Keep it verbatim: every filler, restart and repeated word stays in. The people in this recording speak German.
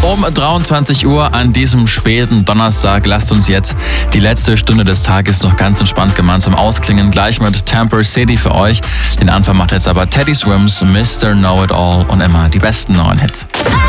Um dreiundzwanzig Uhr an diesem späten Donnerstag lasst uns jetzt die letzte Stunde des Tages noch ganz entspannt gemeinsam ausklingen. Gleich mit Temper City für euch. Den Anfang macht jetzt aber Teddy Swims, Mister Know It All und immer die besten neuen Hits.